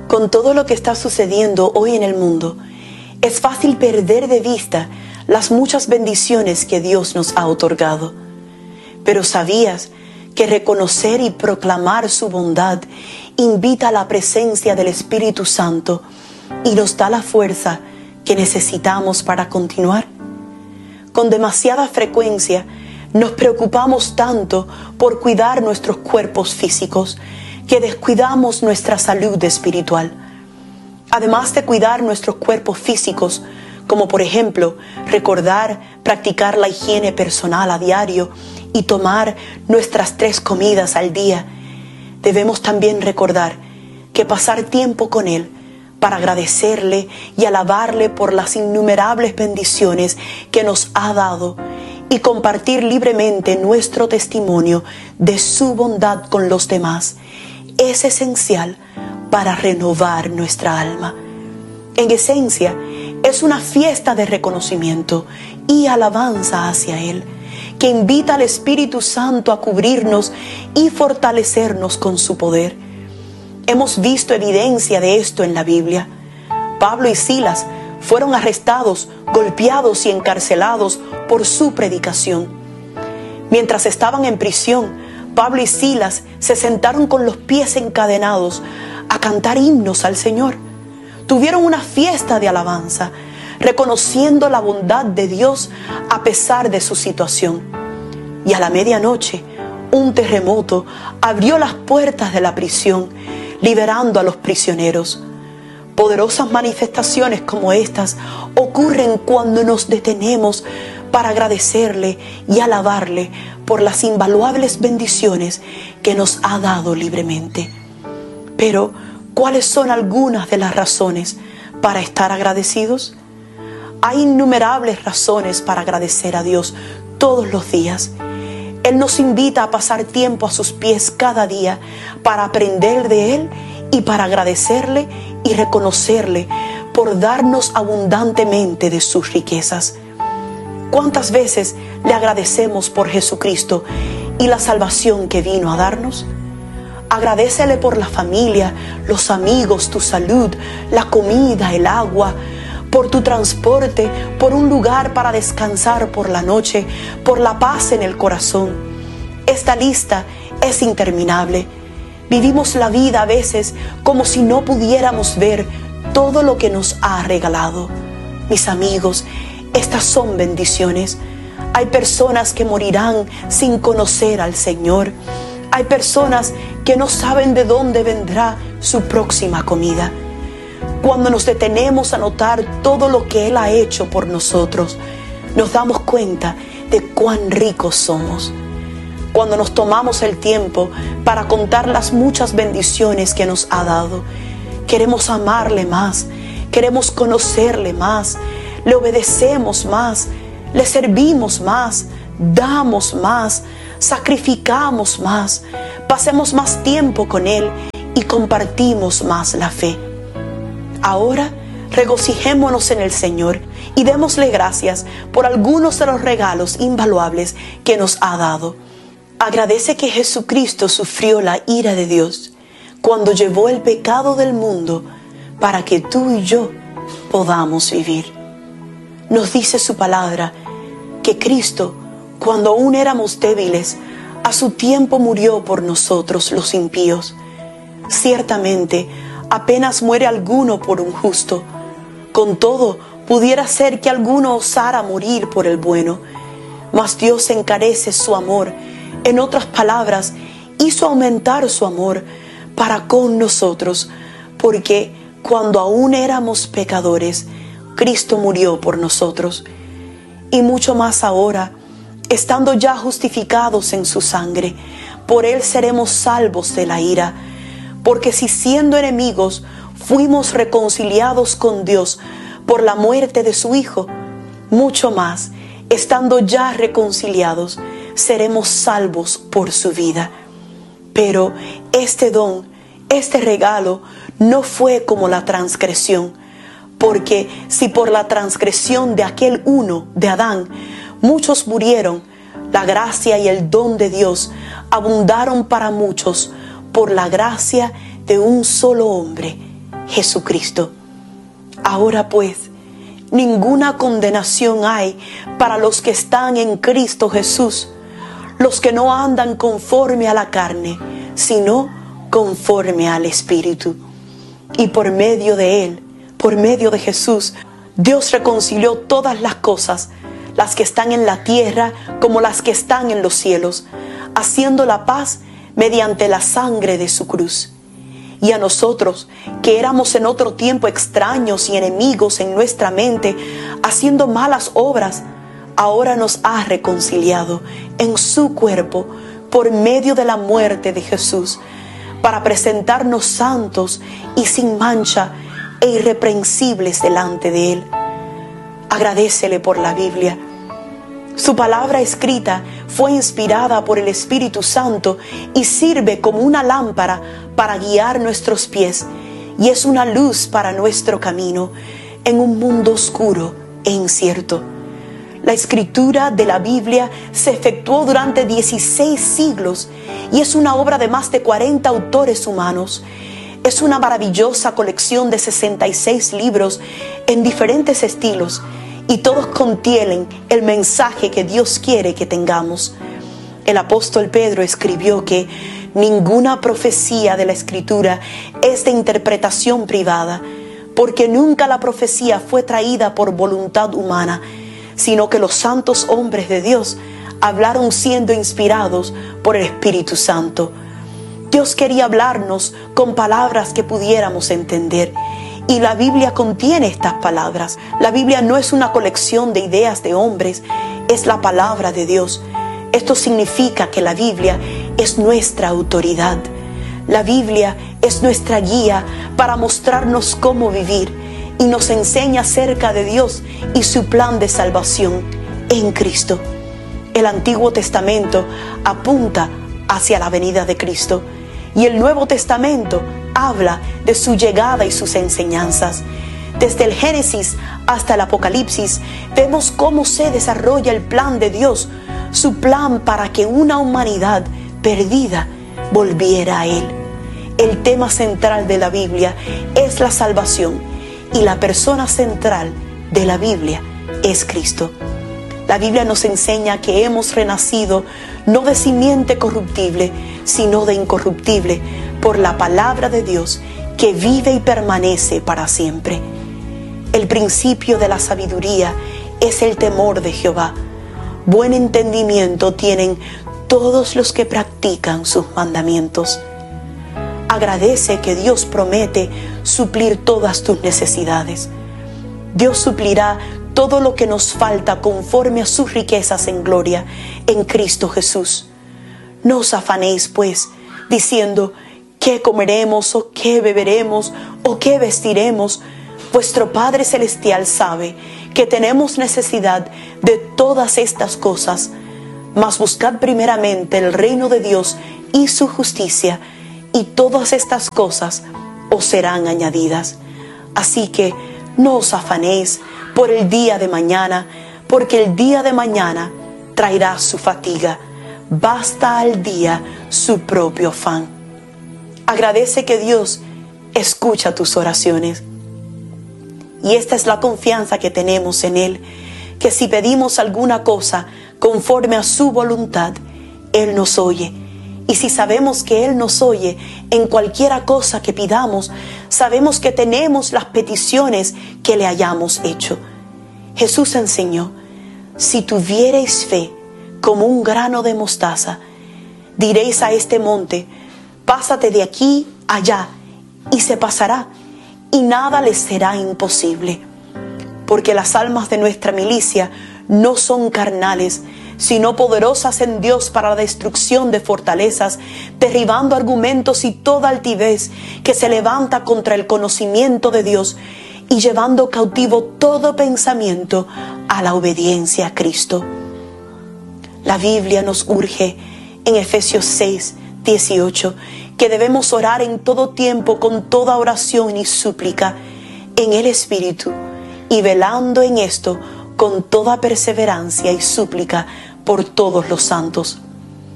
Con todo lo que está sucediendo hoy en el mundo, es fácil perder de vista las muchas bendiciones que Dios nos ha otorgado. Pero ¿sabías que reconocer y proclamar su bondad invita a la presencia del Espíritu Santo y nos da la fuerza que necesitamos para continuar? Con demasiada frecuencia nos preocupamos tanto por cuidar nuestros cuerpos físicos que descuidamos nuestra salud espiritual. Además de cuidar nuestros cuerpos físicos, como por ejemplo recordar practicar la higiene personal a diario y tomar nuestras 3 comidas al día, debemos también recordar que pasar tiempo con Él para agradecerle y alabarle por las innumerables bendiciones que nos ha dado y compartir libremente nuestro testimonio de su bondad con los demás es esencial para renovar nuestra alma. En esencia, es una fiesta de reconocimiento y alabanza hacia Él, que invita al Espíritu Santo a cubrirnos y fortalecernos con su poder. Hemos visto evidencia de esto en la Biblia. Pablo y Silas fueron arrestados, golpeados y encarcelados por su predicación. Mientras estaban en prisión, Pablo y Silas se sentaron con los pies encadenados a cantar himnos al Señor. Tuvieron una fiesta de alabanza, reconociendo la bondad de Dios a pesar de su situación. Y a la medianoche, un terremoto abrió las puertas de la prisión, liberando a los prisioneros. Poderosas manifestaciones como estas ocurren cuando nos detenemos para agradecerle y alabarle por las invaluables bendiciones que nos ha dado libremente. Pero, ¿cuáles son algunas de las razones para estar agradecidos? Hay innumerables razones para agradecer a Dios todos los días. Él nos invita a pasar tiempo a sus pies cada día para aprender de Él y para agradecerle y reconocerle por darnos abundantemente de sus riquezas. ¿Cuántas veces le agradecemos por Jesucristo y la salvación que vino a darnos? Agradécele por la familia, los amigos, tu salud, la comida, el agua, por tu transporte, por un lugar para descansar por la noche, por la paz en el corazón. Esta lista es interminable. Vivimos la vida a veces como si no pudiéramos ver todo lo que nos ha regalado. Mis amigos, estas son bendiciones. Hay personas que morirán sin conocer al Señor. Hay personas que no saben de dónde vendrá su próxima comida. Cuando nos detenemos a notar todo lo que Él ha hecho por nosotros, nos damos cuenta de cuán ricos somos. Cuando nos tomamos el tiempo para contar las muchas bendiciones que nos ha dado, queremos amarle más, queremos conocerle más, le obedecemos más, le servimos más, damos más, sacrificamos más, pasemos más tiempo con Él y compartimos más la fe. Ahora regocijémonos en el Señor y démosle gracias por algunos de los regalos invaluables que nos ha dado. Agradece que Jesucristo sufrió la ira de Dios cuando llevó el pecado del mundo para que tú y yo podamos vivir. Nos dice su palabra que Cristo, cuando aún éramos débiles, a su tiempo murió por nosotros los impíos. Ciertamente, apenas muere alguno por un justo. Con todo, pudiera ser que alguno osara morir por el bueno. Mas Dios encarece su amor. En otras palabras, hizo aumentar su amor para con nosotros, porque cuando aún éramos pecadores, Cristo murió por nosotros. Y mucho más ahora, estando ya justificados en su sangre, por Él seremos salvos de la ira. Porque si siendo enemigos fuimos reconciliados con Dios por la muerte de su Hijo, mucho más, estando ya reconciliados, seremos salvos por su vida. Pero este don, este regalo, no fue como la transgresión, porque si por la transgresión de aquel uno, de Adán, muchos murieron, la gracia y el don de Dios abundaron para muchos por la gracia de un solo hombre, Jesucristo. Ahora pues, ninguna condenación hay para los que están en Cristo Jesús, los que no andan conforme a la carne, sino conforme al Espíritu. Y por medio de Él, por medio de Jesús, Dios reconcilió todas las cosas, las que están en la tierra como las que están en los cielos, haciendo la paz mediante la sangre de su cruz. Y a nosotros, que éramos en otro tiempo extraños y enemigos en nuestra mente, haciendo malas obras, ahora nos ha reconciliado en su cuerpo por medio de la muerte de Jesús, para presentarnos santos y sin mancha e irreprensibles delante de Él. Agradécele por la Biblia. Su palabra escrita fue inspirada por el Espíritu Santo y sirve como una lámpara para guiar nuestros pies, y es una luz para nuestro camino en un mundo oscuro e incierto. La escritura de la Biblia se efectuó durante 16 siglos y es una obra de más de 40 autores humanos. Es una maravillosa colección de 66 libros en diferentes estilos, y todos contienen el mensaje que Dios quiere que tengamos. El apóstol Pedro escribió que ninguna profecía de la Escritura es de interpretación privada, porque nunca la profecía fue traída por voluntad humana, sino que los santos hombres de Dios hablaron siendo inspirados por el Espíritu Santo. Dios quería hablarnos con palabras que pudiéramos entender, y la Biblia contiene estas palabras. La Biblia no es una colección de ideas de hombres, es la palabra de Dios. Esto significa que la Biblia es nuestra autoridad. La Biblia es nuestra guía para mostrarnos cómo vivir, y nos enseña acerca de Dios y su plan de salvación en Cristo. El Antiguo Testamento apunta hacia la venida de Cristo, y el Nuevo Testamento habla de su llegada y sus enseñanzas. Desde el Génesis hasta el Apocalipsis vemos cómo se desarrolla el plan de Dios, su plan para que una humanidad perdida volviera a Él. El tema central de la Biblia es la salvación, y la persona central de la Biblia es Cristo. La Biblia nos enseña que hemos renacido no de simiente corruptible, sino de incorruptible, por la palabra de Dios que vive y permanece para siempre. El principio de la sabiduría es el temor de Jehová. Buen entendimiento tienen todos los que practican sus mandamientos. Agradece que Dios promete suplir todas tus necesidades. Dios suplirá todo lo que nos falta conforme a sus riquezas en gloria en Cristo Jesús. No os afanéis, pues, diciendo: ¿qué comeremos, o qué beberemos, o qué vestiremos? Vuestro Padre Celestial sabe que tenemos necesidad de todas estas cosas. Mas buscad primeramente el reino de Dios y su justicia, y todas estas cosas os serán añadidas. Así que no os afanéis por el día de mañana, porque el día de mañana traerá su fatiga. Basta al día su propio afán. Agradece que Dios escucha tus oraciones. Y esta es la confianza que tenemos en Él, que si pedimos alguna cosa conforme a su voluntad, Él nos oye. Y si sabemos que Él nos oye en cualquiera cosa que pidamos, sabemos que tenemos las peticiones que le hayamos hecho. Jesús enseñó: si tuviereis fe como un grano de mostaza, diréis a este monte: pásate de aquí allá, y se pasará, y nada les será imposible. Porque las almas de nuestra milicia no son carnales, sino poderosas en Dios para la destrucción de fortalezas, derribando argumentos y toda altivez que se levanta contra el conocimiento de Dios, y llevando cautivo todo pensamiento a la obediencia a Cristo. La Biblia nos urge en Efesios 6:18 que debemos orar en todo tiempo con toda oración y súplica en el Espíritu, y velando en esto con toda perseverancia y súplica por todos los santos.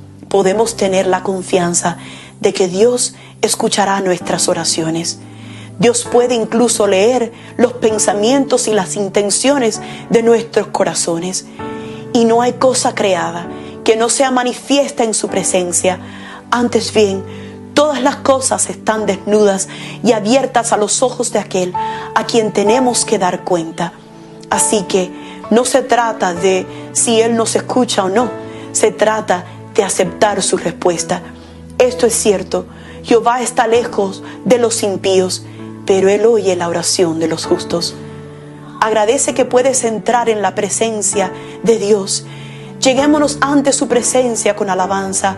Podemos tener la confianza de que Dios escuchará nuestras oraciones. Dios puede incluso leer los pensamientos y las intenciones de nuestros corazones. Y no hay cosa creada que no sea manifiesta en su presencia. Antes bien, todas las cosas están desnudas y abiertas a los ojos de aquel a quien tenemos que dar cuenta. Así que no se trata de si Él nos escucha o no, se trata de aceptar su respuesta. Esto es cierto, Jehová está lejos de los impíos, pero Él oye la oración de los justos. Agradece que puedes entrar en la presencia de Dios. Lleguémonos ante su presencia con alabanza.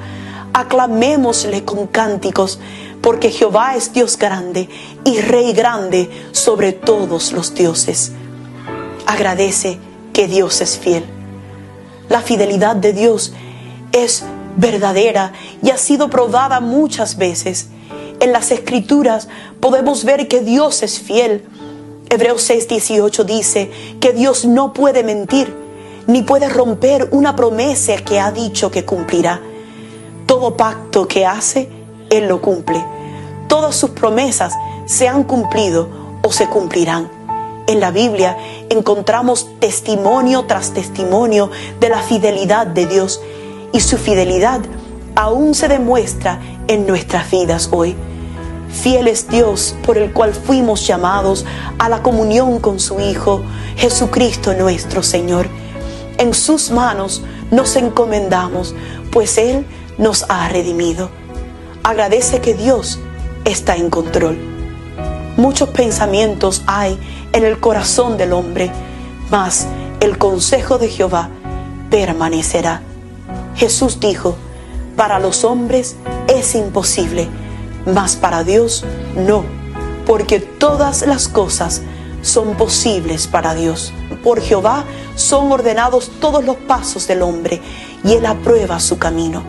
Aclamémosle con cánticos, porque Jehová es Dios grande y Rey grande sobre todos los dioses. Agradece que Dios es fiel. La fidelidad de Dios es verdadera y ha sido probada muchas veces. En las Escrituras podemos ver que Dios es fiel. Hebreos 6:18 dice que Dios no puede mentir, ni puede romper una promesa que ha dicho que cumplirá. Todo pacto que hace, Él lo cumple. Todas sus promesas se han cumplido o se cumplirán. En la Biblia encontramos testimonio tras testimonio de la fidelidad de Dios, y su fidelidad aún se demuestra en nuestras vidas hoy. Fiel es Dios por el cual fuimos llamados a la comunión con su Hijo, Jesucristo nuestro Señor. En sus manos nos encomendamos, pues Él nos ha redimido. Agradece que Dios está en control. Muchos pensamientos hay en el corazón del hombre, mas el consejo de Jehová permanecerá. Jesús dijo: para los hombres es imposible, mas para Dios no, porque todas las cosas son posibles para Dios. Por Jehová son ordenados todos los pasos del hombre, y Él aprueba su camino.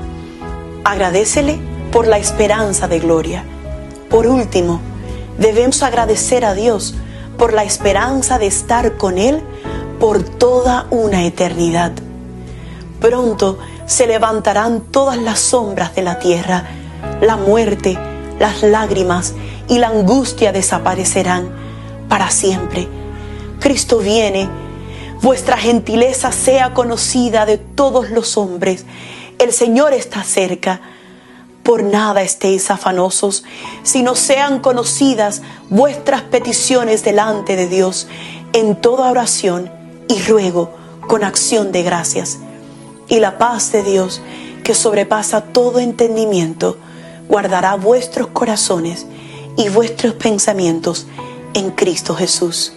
Agradécele por la esperanza de gloria. Por último, debemos agradecer a Dios por la esperanza de estar con Él por toda una eternidad. Pronto se levantarán todas las sombras de la tierra, la muerte, las lágrimas y la angustia desaparecerán para siempre. Cristo viene, vuestra gentileza sea conocida de todos los hombres. El Señor está cerca. Por nada estéis afanosos, sino sean conocidas vuestras peticiones delante de Dios en toda oración y ruego con acción de gracias. Y la paz de Dios, que sobrepasa todo entendimiento, guardará vuestros corazones y vuestros pensamientos en Cristo Jesús.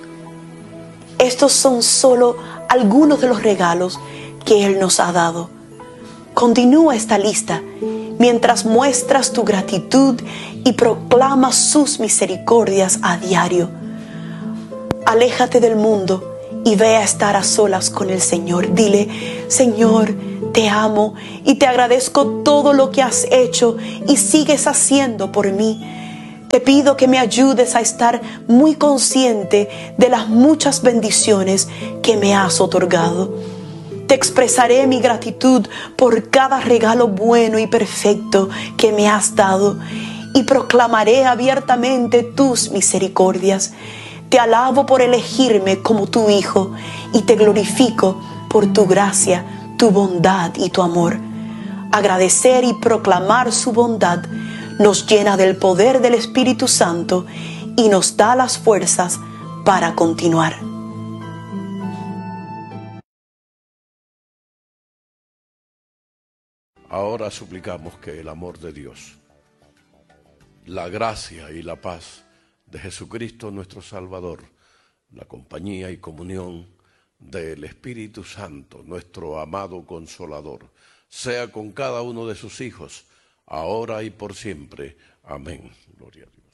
Estos son solo algunos de los regalos que Él nos ha dado. Continúa esta lista mientras muestras tu gratitud y proclamas sus misericordias a diario. Aléjate del mundo y ve a estar a solas con el Señor. Dile: Señor, te amo y te agradezco todo lo que has hecho y sigues haciendo por mí. Te pido que me ayudes a estar muy consciente de las muchas bendiciones que me has otorgado. Te expresaré mi gratitud por cada regalo bueno y perfecto que me has dado, y proclamaré abiertamente tus misericordias. Te alabo por elegirme como tu hijo, y te glorifico por tu gracia, tu bondad y tu amor. Agradecer y proclamar su bondad nos llena del poder del Espíritu Santo y nos da las fuerzas para continuar. Ahora suplicamos que el amor de Dios, la gracia y la paz de Jesucristo nuestro Salvador, la compañía y comunión del Espíritu Santo, nuestro amado Consolador, sea con cada uno de sus hijos, ahora y por siempre. Amén. Gloria a Dios.